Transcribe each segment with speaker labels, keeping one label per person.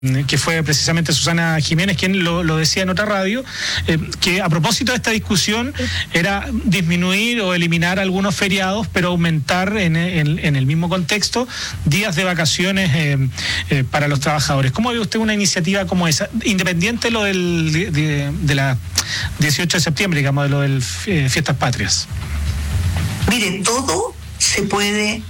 Speaker 1: que fue precisamente Susana Jiménez quien lo decía en otra radio, que a propósito de esta discusión era disminuir o eliminar algunos feriados, pero aumentar en el mismo contexto días de vacaciones para los trabajadores. ¿Cómo ve usted una iniciativa como esa, independiente de lo de la 18 de septiembre, digamos, de lo del Fiestas Patrias?
Speaker 2: Mire, todo se puede,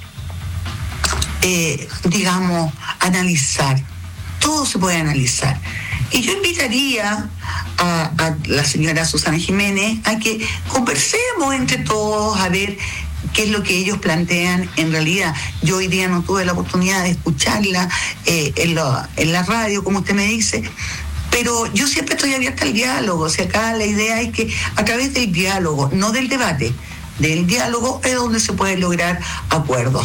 Speaker 2: analizar. Todo se puede analizar. Y yo invitaría a la señora Susana Jiménez a que conversemos entre todos a ver qué es lo que ellos plantean en realidad. Yo hoy día no tuve la oportunidad de escucharla en la radio, como usted me dice, pero yo siempre estoy abierta al diálogo. O sea, acá la idea es que a través del diálogo, no del debate, del diálogo es donde se pueden lograr acuerdos.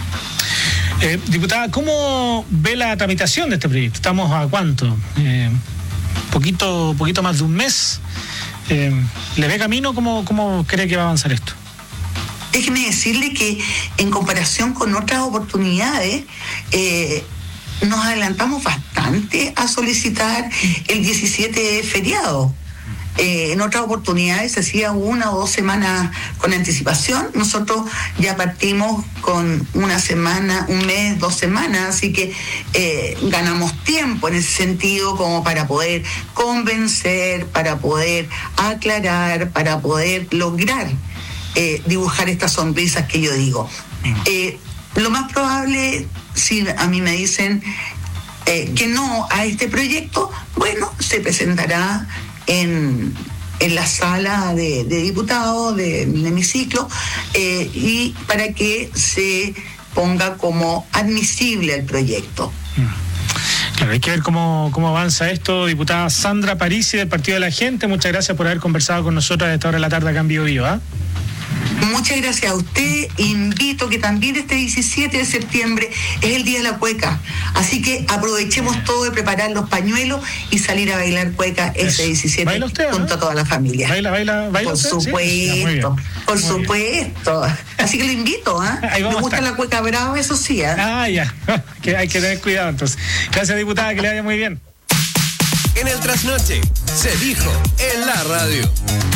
Speaker 1: Diputada, ¿cómo ve la tramitación de este proyecto? ¿Estamos a cuánto? Poquito más de un mes. ¿Le ve camino? ¿Cómo cree que va a avanzar esto?
Speaker 2: Déjeme decirle que en comparación con otras oportunidades, nos adelantamos bastante a solicitar el 17 feriado. En otras oportunidades se hacía 1 o 2 semanas con anticipación. Nosotros ya partimos con 1 semana, 1 mes, 2 semanas, así que ganamos tiempo en ese sentido como para poder convencer, para poder aclarar, para poder lograr dibujar estas sonrisas que yo digo. Lo más probable, si a mí me dicen que no a este proyecto, bueno, se presentará en la sala de diputados del hemiciclo y para que se ponga como admisible el proyecto.
Speaker 1: Claro, hay que ver cómo avanza esto. Diputada Sandra Parisi del Partido de la Gente, muchas gracias por haber conversado con nosotros a esta hora de la tarde acá en Bio Bio, ¿eh?
Speaker 2: Muchas gracias a usted. Invito que también este 17 de septiembre es el Día de la Cueca. Así que aprovechemos todo de preparar los pañuelos y salir a bailar cueca ese 17
Speaker 1: usted,
Speaker 2: junto a toda la familia.
Speaker 1: ¿Baila
Speaker 2: por
Speaker 1: usted?
Speaker 2: Supuesto,
Speaker 1: Sí.
Speaker 2: por supuesto. Así que lo invito, ¿eh? Me gusta la cueca brava, eso sí, ¿eh?
Speaker 1: Ya. Que hay que tener cuidado entonces. Gracias, diputada, que le vaya muy bien.
Speaker 3: En el Trasnoche se dijo en la radio.